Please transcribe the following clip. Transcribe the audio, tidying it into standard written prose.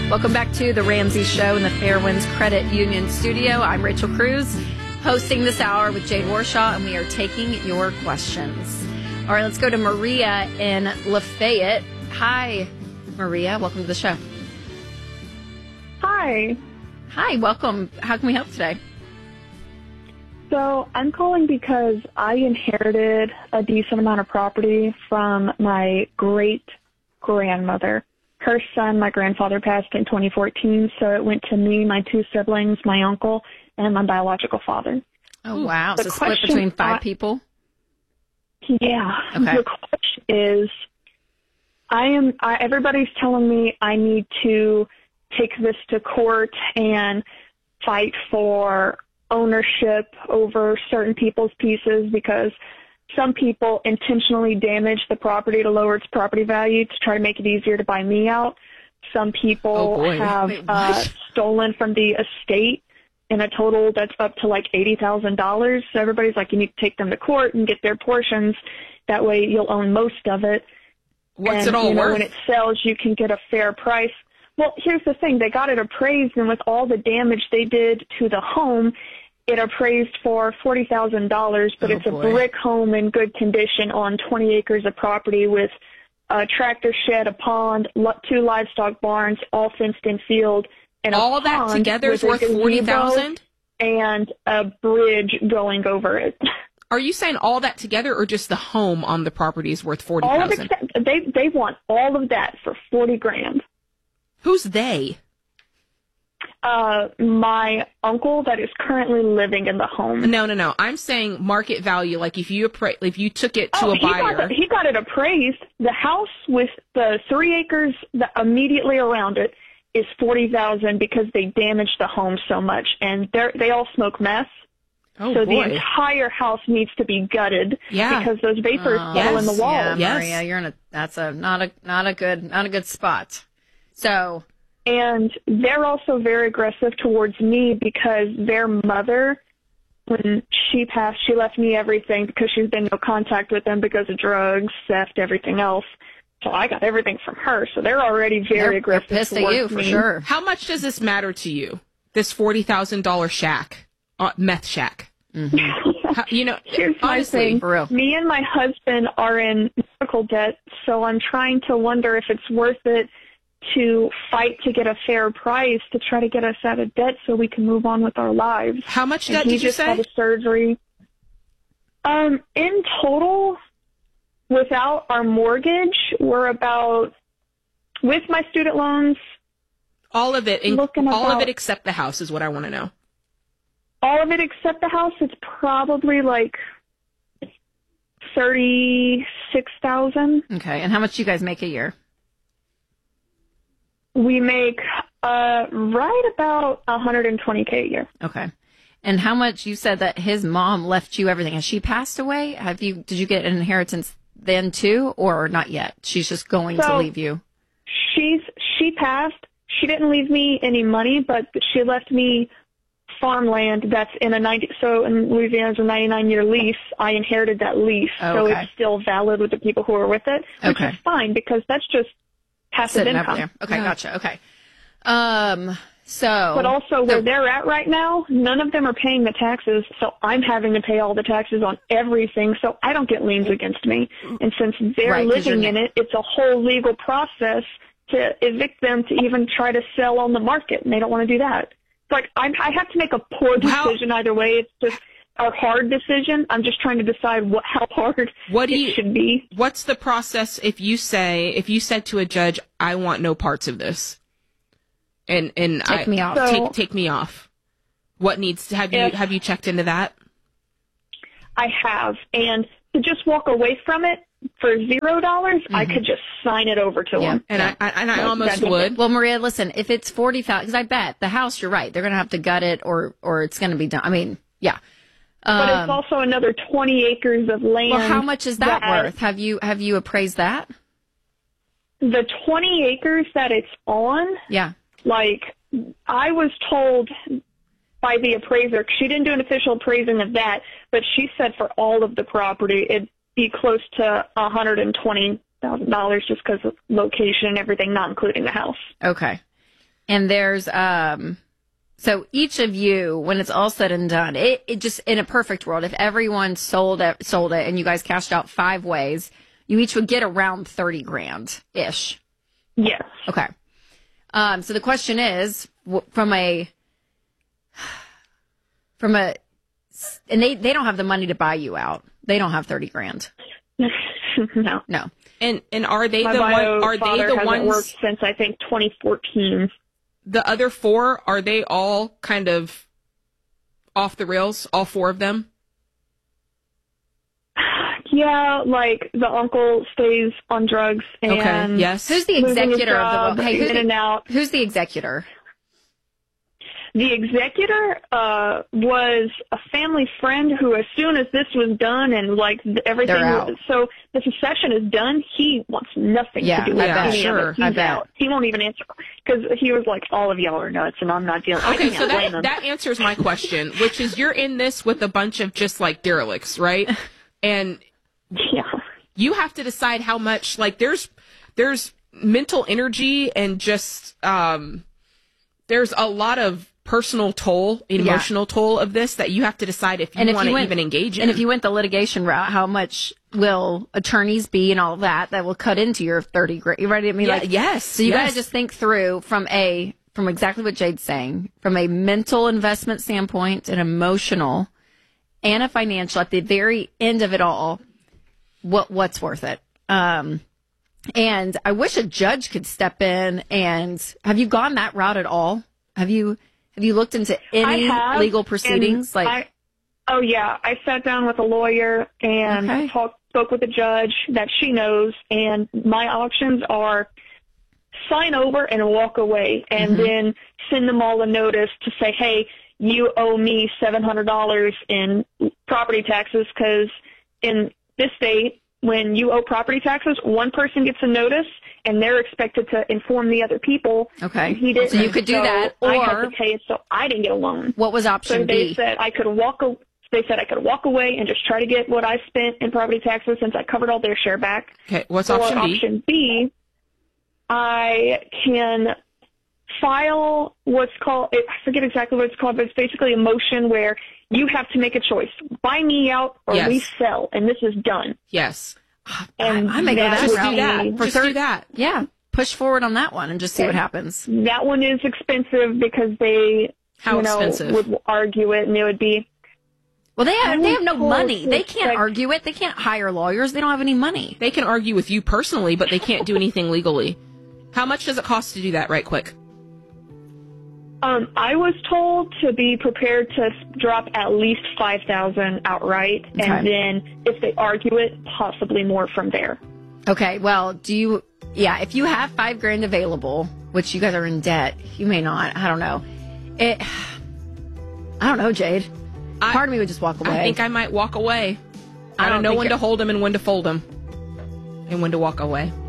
Welcome back to the Ramsey Show in the Fairwinds Credit Union studio. I'm Rachel Cruz, hosting this hour with Jade Warshaw, and we are taking your questions. All right, let's go to Maria in Lafayette. Hi, Maria. Welcome to the show. Hi. Hi, welcome. How can we help today? So I'm calling because I inherited a decent amount of property from my great-grandmother. Her son, my grandfather, passed in 2014, so it went to me, my two siblings, my uncle, and my biological father. Oh, wow. The So split between five people? Yeah. Okay. The question is, everybody's telling me I need to take this to court and fight for ownership over certain people's pieces because some people intentionally damage the property to lower its property value to try to make it easier to buy me out. Some people have stolen from the estate in a total that's up to like $80,000. So everybody's like, you need to take them to court and get their portions. That way you'll own most of it. What's it all worth? When it sells, you can get a fair price. Well, here's the thing. They got it appraised, and with all the damage they did to the home, it appraised for $40,000, but it's a brick home in good condition on 20 acres of property with a tractor shed, a pond, 2 livestock barns, all fenced in field, and all that together is worth $40,000, and a bridge going over it. Are you saying all that together, or just the home on the property is worth $40,000? All of it. They want all of that for $40,000. Who's they? My uncle that is currently living in the home. No. I'm saying market value. Like if you took it to a buyer. He got it appraised. The house with the 3 acres immediately around it is $40,000 because they damaged the home so much, and they all smoke meth. Oh, so boy. The entire house needs to be gutted because those vapors fall in the walls. Yeah, Maria, you're that's not a good spot. So. And they're also very aggressive towards me because their mother, when she passed, she left me everything because she's been in no contact with them because of drugs, theft, everything else. So I got everything from her. So they're already very aggressive. They're pissed at you for sure. How much does this matter to you? This $40,000 shack, meth shack. Mm-hmm. Here's honestly, my thing. For real. Me and my husband are in medical debt, so I'm trying to wonder if it's worth it to fight to get a fair price to try to get us out of debt so we can move on with our lives. How much debt did you say? He just had a surgery. In total, without our mortgage, we're about, with my student loans, all of it except the house is what I want to know. All of it except the house, it's probably like $36,000. Okay, and how much do you guys make a year? We make right about $120K a year. Okay. And how much, you said that his mom left you everything. Has she passed away? Did you get an inheritance then too, or not yet? She's just going to leave you. She passed. She didn't leave me any money, but she left me farmland that's in in Louisiana is a 99-year lease. I inherited that lease, so it's still valid with the people who are with it, which is fine because that's just passive income. Okay, gotcha. Okay. But also where they're at right now, none of them are paying the taxes, so I'm having to pay all the taxes on everything, so I don't get liens against me. And since they're living in it, it's a whole legal process to evict them to even try to sell on the market, and they don't want to do that. It's like I have to make a poor decision either way. It's just a hard decision. I'm just trying to decide how hard it should be. What's the process if you said to a judge, I want no parts of this? And take me off. Take me off. What needs to have you checked into that? I have, and to just walk away from it for $0, I could just sign it over to him. And I almost would. Well, Maria, listen, if it's $40,000, because I bet the house, you're right, they're going to have to gut it or it's going to be done. I mean, yeah. But it's also another 20 acres of land. Well, how much is that worth? Have you appraised that? The 20 acres that it's on? Yeah. Like, I was told by the appraiser, she didn't do an official appraising of that, but she said for all of the property, it'd be close to $120,000 just because of location and everything, not including the house. Okay. And there's, so each of you, when it's all said and done, it just, in a perfect world, if everyone sold it and you guys cashed out 5 ways, you each would get around 30 grand ish. Yes. Okay. So the question is, from a, and they don't have the money to buy you out. They don't have 30 grand. No. And are they My the one? Are father they the hasn't ones? worked since I think 2014. The other 4, are they all kind of off the rails? All 4 of them? Yeah, like the uncle stays on drugs and Okay. Yes. Who's the losing his executor of the? job, Hey, in and out. who's the executor? The executor was a family friend who, as soon as this was done and like everything, They're out. so the succession is done, he wants nothing Yeah, to do with I bet. any Sure, of it. He's I bet. out. He won't even answer because he was like, "All of y'all are nuts, and I'm not dealing." Okay, I so can't blame him. that answers my question, which is you're in this with a bunch of just like derelicts, right? And Yeah. you have to decide how much, like, there's mental energy and just there's a lot of personal toll, emotional toll of this that you have to decide if you want to even engage in. And if you went the litigation route, how much will attorneys be and all of that will cut into your 30 grand? You ready? I mean, like, yes. So you got to just think through from exactly what Jade's saying, from a mental investment standpoint, an emotional, and a financial. At the very end of it all, what's worth it? And I wish a judge could step in. And have you gone that route at all? Have you looked into any legal proceedings? Oh yeah, I sat down with a lawyer and spoke with a judge that she knows, and my options are sign over and walk away, and then send them all a notice to say, hey, you owe me $700 in property taxes, because in this state, when you owe property taxes, one person gets a notice, and they're expected to inform the other people. Okay. And he didn't. So you could do that, I had or to pay it, so I didn't get a loan. What was option so they B? said I could walk away and just try to get what I spent in property taxes, since I covered all their share back. Okay, what's Or option B? Option B, I can file what's called, I forget exactly what it's called, but it's basically a motion where you have to make a choice. Buy me out or we sell, and this is done. Yes. And I may go that Just route. do that. For Just do that. Yeah. Push forward on that one and just see what happens. That one is expensive because they, expensive? would argue it, and it would be. Well, they have no told money. to They can't expect- argue it. They can't hire lawyers. They don't have any money. They can argue with you personally, but they can't do anything legally. How much does it cost to do that right quick? I was told to be prepared to drop at least $5,000 outright, and then if they argue it, possibly more from there. Okay. Well, if you have $5 grand available, which you guys are in debt, you may not. I don't know. I don't know, Jade. Part of me would just walk away. I think I might walk away. I don't know when to hold them and when to fold them, and when to walk away.